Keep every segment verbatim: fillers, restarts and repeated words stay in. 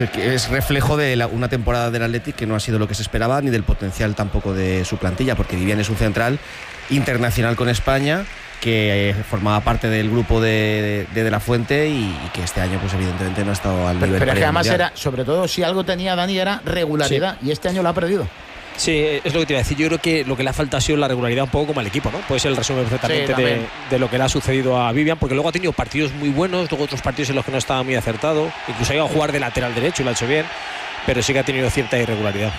Que es reflejo de la, una temporada del Athletic que no ha sido lo que se esperaba, ni del potencial tampoco de su plantilla, porque Vivian es un central internacional con España que eh, formaba parte del grupo de, de, de la Fuente y, y que este año pues evidentemente no ha estado al pero, nivel. Pero es que además mundial. era, sobre todo si algo tenía Dani era regularidad, sí. Y este año lo ha perdido. Sí, es lo que te iba a decir. Yo creo que lo que le ha faltado ha sido la regularidad un poco como al equipo, ¿no? Puede ser el resumen perfectamente sí, de, de lo que le ha sucedido a Vivian, porque luego ha tenido partidos muy buenos, luego otros partidos en los que no estaba muy acertado, incluso ha ido a jugar de lateral derecho y lo ha hecho bien, pero sí que ha tenido cierta irregularidad.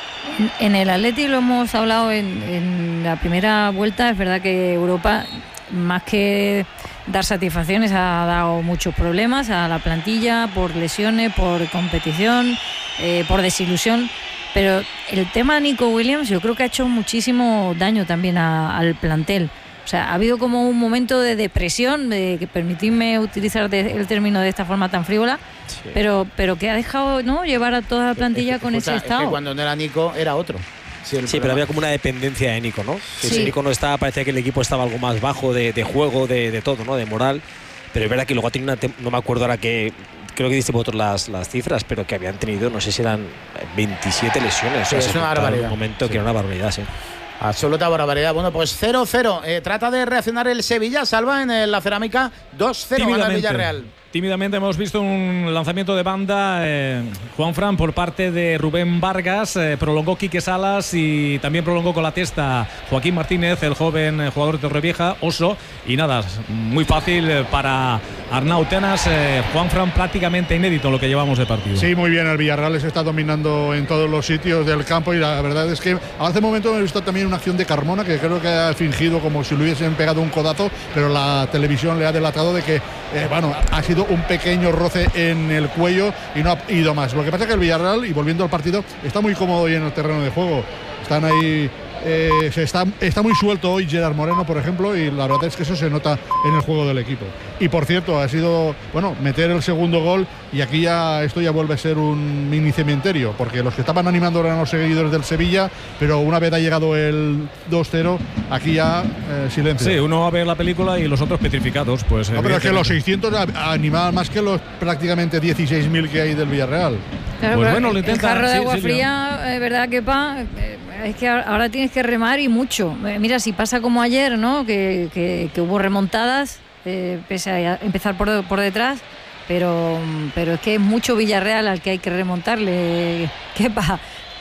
En el Athletic lo hemos hablado en, en la primera vuelta. Es verdad que Europa, más que dar satisfacciones, ha dado muchos problemas a la plantilla por lesiones, por competición, eh, por desilusión. Pero el tema de Nico Williams yo creo que ha hecho muchísimo daño también a, al plantel. O sea, ha habido como un momento de depresión, de que permitidme utilizar de, el término de esta forma tan frívola, sí. pero, pero que ha dejado, ¿no?, llevar a toda la plantilla es que, con escucha, ese estado. Es que cuando no era Nico era otro. Sí, sí pero había como una dependencia de Nico, ¿no? Sí. Si Nico no estaba, parecía que el equipo estaba algo más bajo de, de juego, de, de todo, ¿no? De moral. Pero es verdad que luego ha tenido una, no me acuerdo ahora que, creo que diste vosotros las, las cifras, pero que habían tenido, no sé si eran veintisiete lesiones. Sí, o sea, es una barbaridad. En un momento sí. que era una barbaridad, sí. Absoluta barbaridad. Bueno, pues cero cero. Eh, trata de reaccionar el Sevilla. Salva en el, la cerámica dos cero. Gana el Villarreal. Tímidamente hemos visto un lanzamiento de banda, eh, Juanfran, por parte de Rubén Vargas. Eh, prolongó Quique Salas y también prolongó con la testa Joaquín Martínez, el joven jugador de Torrevieja, Oso. Y nada, muy fácil para Arnau Tenas. Eh, Juanfran, prácticamente inédito lo que llevamos de partido. Sí, muy bien. El Villarreal se está dominando en todos los sitios del campo y la verdad es que hace un momento he visto también una acción de Carmona que creo que ha fingido como si le hubiesen pegado un codazo, pero la televisión le ha delatado de que, eh, bueno, ha sido un pequeño roce en el cuello y no ha ido más. Lo que pasa es que el Villarreal, y volviendo al partido, está muy cómodo hoy en el terreno de juego. Están ahí, eh, se está, está muy suelto hoy Gerard Moreno, por ejemplo, y la verdad es que eso se nota en el juego del equipo. Y por cierto, ha sido, bueno, meter el segundo gol y aquí ya esto ya vuelve a ser un mini cementerio, porque los que estaban animando eran los seguidores del Sevilla, pero una vez ha llegado el dos cero, aquí ya eh, silencio. Sí, uno va a ver la película y los otros petrificados, pues. No, pero es que los seiscientos animaban más que los prácticamente dieciséis mil que hay del Villarreal. Claro, pues bueno, lo intenta. El jarro de agua sí, fría, es verdad que pa, es que ahora tienes que remar y mucho. Mira, si pasa como ayer, ¿no? Que, que, que hubo remontadas, eh, pese a empezar por, por detrás. Pero, pero es que es mucho Villarreal al que hay que remontarle. ¿Qué pasa?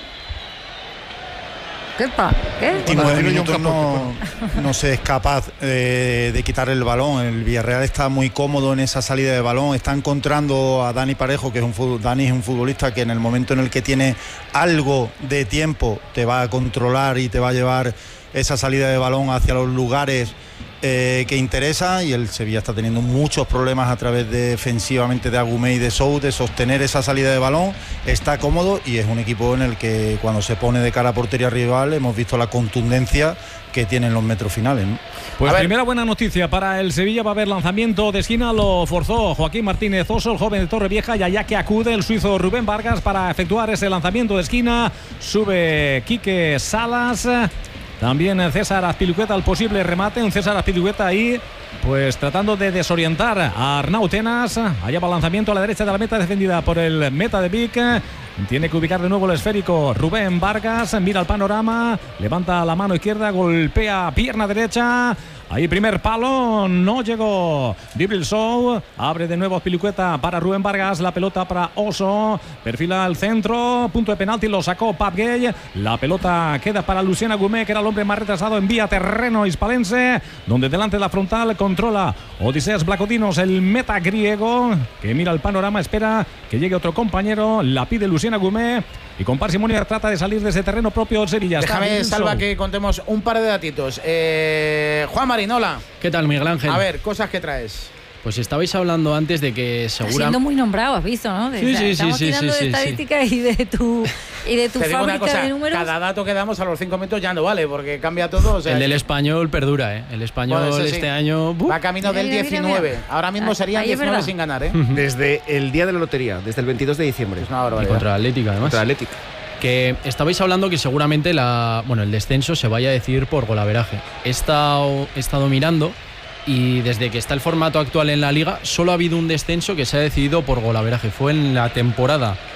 ¿Qué pasa? ¿Qué? veintinueve minutos no, no se es capaz eh, de quitar el balón. El Villarreal está muy cómodo en esa salida de balón. Está encontrando a Dani Parejo, que es un fútbol, Dani es un futbolista que en el momento en el que tiene algo de tiempo te va a controlar y te va a llevar esa salida de balón hacia los lugares Eh, que interesa, y el Sevilla está teniendo muchos problemas a través de defensivamente de Agumé y de Sou de sostener esa salida de balón. Está cómodo y es un equipo en el que cuando se pone de cara a portería rival hemos visto la contundencia que tienen los metros finales, ¿no? Pues primera buena noticia para el Sevilla, va a haber lanzamiento de esquina, lo forzó Joaquín Martínez Oso, el joven de Torrevieja, y allá que acude el suizo Rubén Vargas para efectuar ese lanzamiento de esquina. Sube Quique Salas. También César Azpilicueta al posible remate. Un César Azpilicueta ahí, pues tratando de desorientar a Arnau Tenas. Allá va el lanzamiento a la derecha de la meta, defendida por el meta de Vic. Tiene que ubicar de nuevo el esférico Rubén Vargas. Mira el panorama, levanta la mano izquierda, golpea pierna derecha. Ahí primer palo, no llegó Dibril Sow. Abre de nuevo Azpilicueta para Rubén Vargas. La pelota para Oso. Perfila el centro. Punto de penalti, lo sacó Pap Gay. La pelota queda para Lucien Agumé, que era el hombre más retrasado en vía terreno hispalense, donde delante de la frontal controla Odiseas Blacodinos, el meta griego, que mira el panorama, espera que llegue otro compañero. La pide Lucien Agumé. Y con parsimonia trata de salir de ese terreno propio del Sevilla. Déjame, Salva, que contemos un par de datitos. Eh, Juan Marinola. ¿Qué tal, Miguel Ángel? A ver, cosas que traes. Pues estabais hablando antes de que seguramente... Siendo muy nombrado, has visto, ¿no? De, sí, sí, estamos sí, tirando sí, de sí, estadísticas sí. y de tu, y de tu Te digo fábrica una cosa, de números. Cada dato que damos a los cinco minutos ya no vale, porque cambia todo. O sea, el del español perdura, ¿eh? El español bueno, sí. este año... Va camino del mira, diecinueve. Mira, mira. Ahora mismo serían diecinueve sin ganar, ¿eh? Desde el día de la lotería, desde el veintidós de diciembre. Es una barbaridad. Y contra el Atlético, además. Contra el Atlético. Que estabais hablando que seguramente la, bueno, el descenso se vaya a decidir por golaveraje. He estado, he estado mirando y desde que está el formato actual en la Liga solo ha habido un descenso que se ha decidido por golaveraje. Fue en la temporada